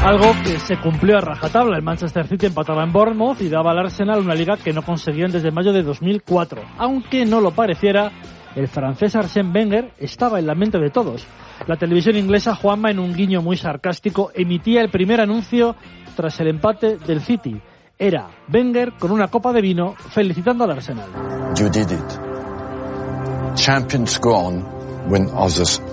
Algo que se cumplió a rajatabla. El Manchester City empataba en Bournemouth y daba al Arsenal una liga que no conseguían desde mayo de 2004. Aunque no lo pareciera, el francés Arsène Wenger estaba en la mente de todos. La televisión inglesa, Juanma, en un guiño muy sarcástico, emitía el primer anuncio tras el empate del City. Era Wenger con una copa de vino felicitando al Arsenal. You did it. Champions go on when others